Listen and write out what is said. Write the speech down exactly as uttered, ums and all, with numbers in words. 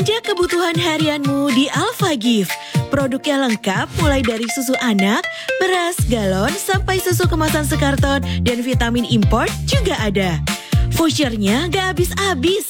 Belanja kebutuhan harianmu di Alpha Gift. Produknya lengkap mulai dari susu anak, beras galon, sampai susu kemasan sekarton dan vitamin import juga ada. Vouchernya gak habis-habis.